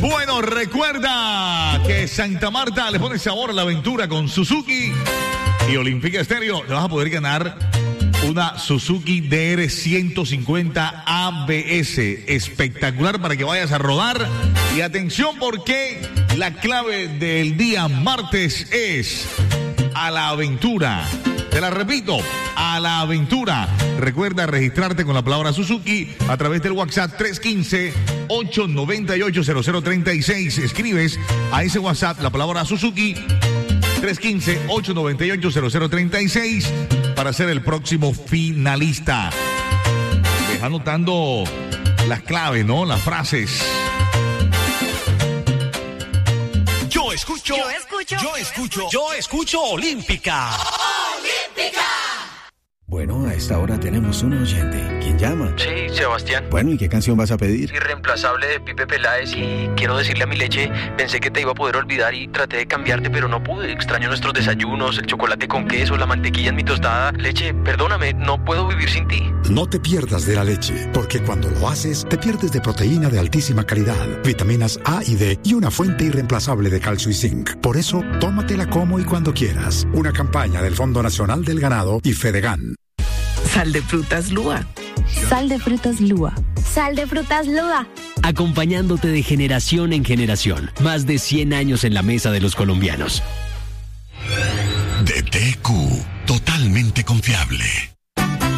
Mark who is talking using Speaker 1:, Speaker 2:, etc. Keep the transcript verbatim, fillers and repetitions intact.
Speaker 1: Bueno, recuerda que Santa Marta le pone sabor a la aventura con Suzuki y Olímpica Estéreo. Te vas a poder ganar una Suzuki D R ciento cincuenta A B S. Espectacular para que vayas a rodar. Y atención, porque la clave del día martes es a la aventura. Te la repito, a la aventura. Recuerda registrarte con la palabra Suzuki a través del WhatsApp tres uno cinco, ocho nueve ocho, cero cero tres seis. Escribes a ese WhatsApp la palabra Suzuki tres uno cinco, ocho nueve ocho, cero cero tres seis para ser el próximo finalista. Deja anotando las claves, ¿no? Las frases.
Speaker 2: Yo escucho,
Speaker 3: yo escucho,
Speaker 2: yo escucho, yo escucho Olímpica.
Speaker 3: ¡Olímpica!
Speaker 4: Bueno, a esta hora tenemos un oyente. ¿Quién llama?
Speaker 5: Sí, Sebastián.
Speaker 4: Bueno, ¿y qué canción vas a pedir?
Speaker 5: Irreemplazable de Pipe Peláez. Y quiero decirle a mi leche, pensé que te iba a poder olvidar y traté de cambiarte, pero no pude. Extraño nuestros desayunos, el chocolate con queso, la mantequilla en mi tostada. Leche, perdóname, no puedo vivir sin ti.
Speaker 6: No te pierdas de la leche, porque cuando lo haces, te pierdes de proteína de altísima calidad, vitaminas A y D y una fuente irreemplazable de calcio y zinc. Por eso, tómatela como y cuando quieras. Una campaña del Fondo Nacional del Ganado y Fedegan.
Speaker 7: Sal de frutas Lúa.
Speaker 8: Sal de frutas Lúa.
Speaker 9: Sal de frutas Lúa.
Speaker 10: Acompañándote de generación en generación. Más de cien años en la mesa de los colombianos.
Speaker 11: D T Q, totalmente confiable.